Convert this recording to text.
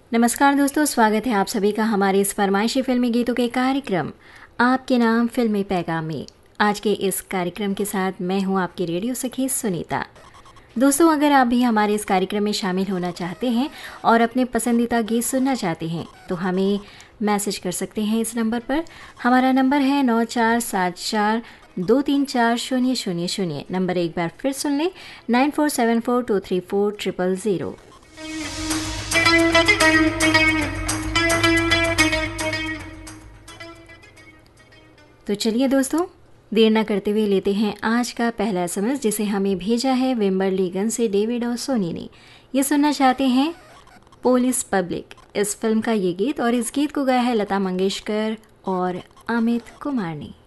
नमस्कार दोस्तों, स्वागत है आप सभी का हमारे इस फरमाइशी फिल्मी गीतों के कार्यक्रम आपके नाम फिल्मी पैगाम में। आज के इस कार्यक्रम के साथ मैं हूं आपकी रेडियो सखी सुनीता। दोस्तों, अगर आप भी हमारे इस कार्यक्रम में शामिल होना चाहते हैं और अपने पसंदीदा गीत सुनना चाहते हैं तो हमें मैसेज कर सकते हैं इस नंबर पर। हमारा नंबर है 9474234000। नंबर एक बार फिर सुन लें, 9474234000। तो चलिए दोस्तों, देर न करते हुए लेते हैं आज का पहला एसएमएस, जिसे हमें भेजा है विम्बरलीगन से डेविड और सोनी ने। ये सुनना चाहते हैं पुलिस पब्लिक, इस फिल्म का ये गीत, और इस गीत को गाया है लता मंगेशकर और अमित कुमार ने।